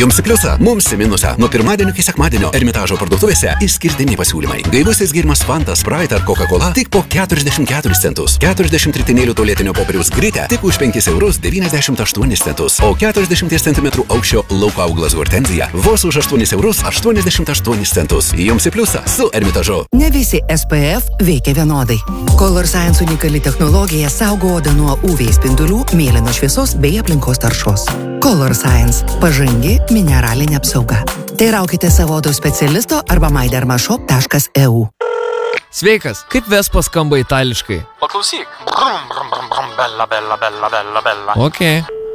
Jums į pliusą, mums į minusą. Nuo pirmadienio iki sekmadienio Ermitažo parduotuvėse išskirtiniai pasiūlymai. Gaivusis gėrimas Fanta, Sprite ar Coca-Cola tik po 44 centus. 40 ritinėlių tualetinio popieriaus Grite tik už 5,98 centus. O 40 cm aukščio lauko augalas Hortenzija vos už 8,88 centus. Jums į pliusą su Ermitažu. Ne visi SPF veikia vienodai. Color Science unikali technologija saugo odą nuo UV spindulių, mėlynos šviesos bei aplinkos taršos. Color Science – pažangi mineralinė apsauga. Teiraukite savo odos specialisto arba mydermashop.eu. Sveikas, kaip Vespa skamba itališkai? Paklausyk. Brum, brum, brum, brum, bella, bella, bella, bella, bella. Okay.